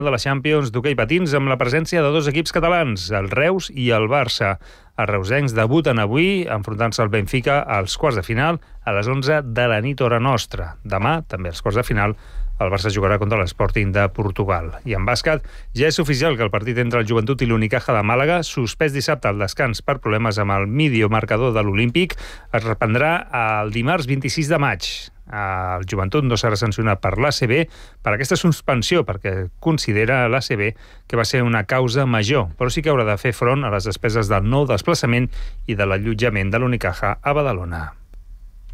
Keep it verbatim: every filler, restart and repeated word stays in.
de la Champions d'hoquei patins amb la presència de dos equips catalans, el Reus i el Barça. Els reusencs debuten avui enfrontant-se al Benfica als quarts de final a les onze de la nit hora nostra. Demà, també als quarts de final, el Barça jugarà contra l'Sporting de Portugal. I en bàsquet ja és oficial que el partit entre el Joventut i l'Unicaja de Màlaga, suspès dissabte al descans per problemes amb el videomarcador de l'Olímpic, es reprendrà el dimarts vint-i-sis de maig. El Joventut no serà sancionat per l'A C B per aquesta suspensió, perquè considera l'A C B que va ser una causa major, però sí que haurà de fer front a les despeses del nou desplaçament i de l'allotjament de l'Unicaja a Badalona.